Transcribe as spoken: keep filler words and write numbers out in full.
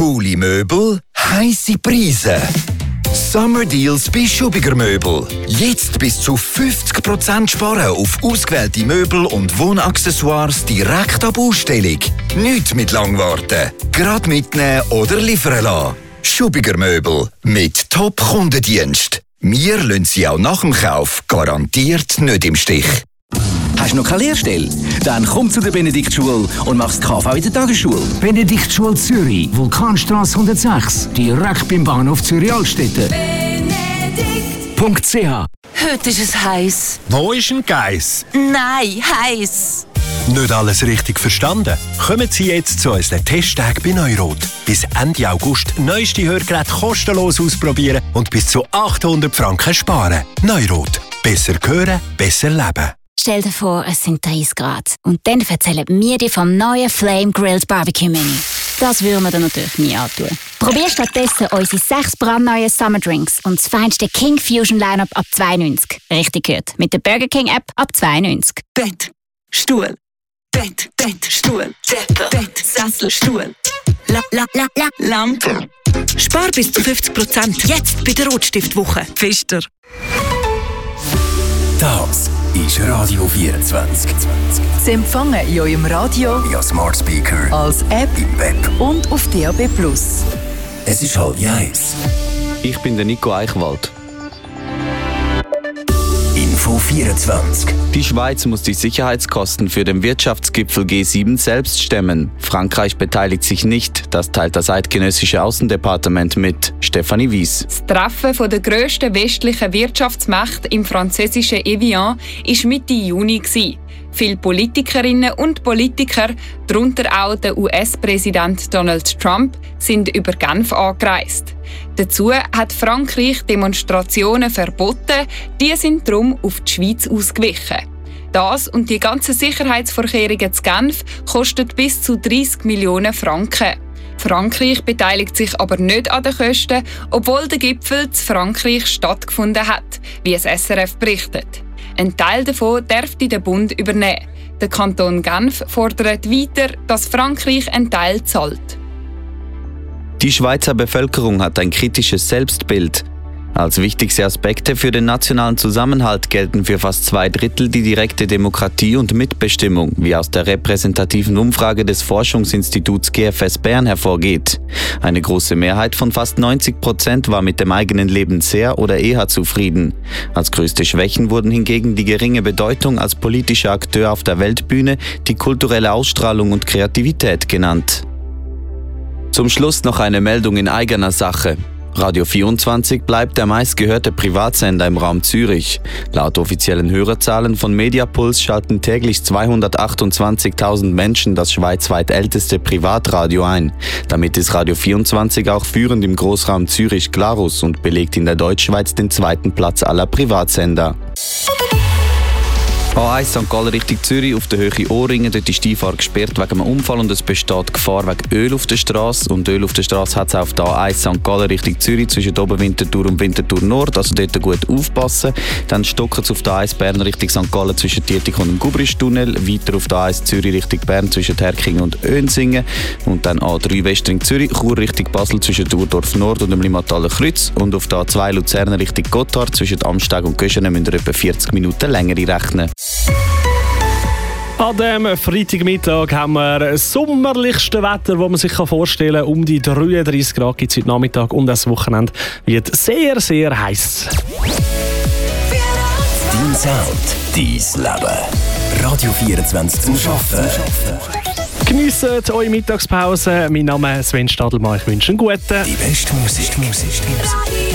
Coole Möbel, heisse Preise. Summer Deals bei Schubiger Möbel. Jetzt bis zu fünfzig Prozent sparen auf ausgewählte Möbel und Wohnaccessoires direkt ab Ausstellung. Nicht mit Langwarten. Gerade mitnehmen oder liefern lassen. Schubiger Möbel mit Top-Kundendienst. Wir lassen Sie auch nach dem Kauf garantiert nicht im Stich. Hast du noch keine Lehrstelle? Dann komm zu der Benediktschule und machst K V in der Tagesschule. Benediktschule Zürich, Vulkanstrasse hundertsechs, direkt beim Bahnhof Zürich-Altstetten. Benedikt Punkt c h. Heute ist es heiß. Wo ist ein Geiss? Nein, heiß. Nicht alles richtig verstanden? Kommen Sie jetzt zu unseren Testtagen bei Neurot. Bis Ende August neueste Hörgeräte kostenlos ausprobieren und bis zu achthundert Franken sparen. Neurot. Besser hören, besser leben. Stell dir vor, es sind dreißig Grad. Und dann erzählen wir dir vom neuen Flame Grilled Barbecue Menu. Das würden wir dir natürlich nie antun. Probier stattdessen unsere sechs brandneuen Summer Drinks und das feinste King Fusion Lineup ab zwei neunzig. Richtig gehört. Mit der Burger King App ab zwei neunzig. Bett, Stuhl. Bett, Bett, Stuhl. Decke, Bett, Sessel, Stuhl. La, la, la, la, Lampe. Spar bis zu fünfzig Prozent. Jetzt bei der Rotstiftwoche. Pfister. Das ist Radio vierundzwanzig. Sie empfangen in eurem Radio, via Smart Speaker, als App im Web und auf D A B plus. Es ist halb eins. Ich bin der Nico Eichwald. Info vierundzwanzig. Die Schweiz muss die Sicherheitskosten für den Wirtschaftsgipfel G sieben selbst stemmen. Frankreich beteiligt sich nicht, das teilt das eidgenössische Außendepartement mit. Stefanie Wies. Das Treffen von der grössten westlichen Wirtschaftsmächte im französischen Evian war Mitte Juni. Viele Politikerinnen und Politiker, darunter auch der U S-Präsident Donald Trump, sind über Genf angereist. Dazu hat Frankreich Demonstrationen verboten, die sind darum auf die Schweiz ausgewichen. Das und die ganzen Sicherheitsvorkehrungen zu Genf kosten bis zu dreissig Millionen Franken. Frankreich beteiligt sich aber nicht an den Kosten, obwohl der Gipfel zu Frankreich stattgefunden hat, wie es S R F berichtet. Ein Teil davon dürfte der Bund übernehmen. Der Kanton Genf fordert weiter, dass Frankreich einen Teil zahlt. Die Schweizer Bevölkerung hat ein kritisches Selbstbild. Als wichtigste Aspekte für den nationalen Zusammenhalt gelten für fast zwei Drittel die direkte Demokratie und Mitbestimmung, wie aus der repräsentativen Umfrage des Forschungsinstituts G F S Bern hervorgeht. Eine große Mehrheit von fast neunzig Prozent war mit dem eigenen Leben sehr oder eher zufrieden. Als größte Schwächen wurden hingegen die geringe Bedeutung als politischer Akteur auf der Weltbühne, die kulturelle Ausstrahlung und Kreativität genannt. Zum Schluss noch eine Meldung in eigener Sache. Radio vierundzwanzig bleibt der meistgehörte Privatsender im Raum Zürich. Laut offiziellen Hörerzahlen von Mediapuls schalten täglich zweihundertachtundzwanzigtausend Menschen das schweizweit älteste Privatradio ein. Damit ist Radio vierundzwanzig auch führend im Großraum Zürich-Glarus und belegt in der Deutschschweiz den zweiten Platz aller Privatsender. A eins Sankt Gallen Richtung Zürich auf der Höhe Ohrringen. Dort ist die Einfahrt gesperrt wegen einem Unfall und es besteht Gefahr wegen Öl auf der Straße. Und Öl auf der Straße hat es auf der A eins Sankt Gallen Richtung Zürich zwischen Oberwinterthur und Winterthur Nord. Also dort gut aufpassen. Dann stocken es auf der A eins Bern Richtung Sankt Gallen zwischen Dietig und dem Gubristunnel. Weiter auf der A eins Zürich Richtung Bern zwischen Herkingen und Önsingen. Und dann A drei Westring Zürich, Chur Richtung Basel zwischen Thurdorf Nord und dem Limmataler Kreuz. Und auf der A zwei Luzern Richtung Gotthard zwischen Amsteg und Göschenen müssen wir etwa vierzig Minuten länger rechnen. An diesem Freitagmittag haben wir das sommerlichste Wetter, das man sich vorstellen kann. Um die dreiunddreissig Grad gibt es heute Nachmittag und das Wochenende wird sehr, sehr heiß. Dein Sound, dein Leben. Radio vierundzwanzig zum Arbeiten. Geniessen eure Mittagspause. Mein Name ist Sven Stadelmann. Ich wünsche einen guten. Die beste Musik.